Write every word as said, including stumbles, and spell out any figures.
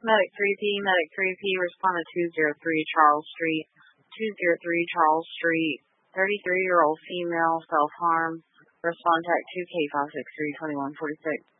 Medic three P, Medic three P, respond to two oh three Charles Street, two oh three Charles Street, thirty-three-year-old female, self-harm, respond tech two K five six three two one four six.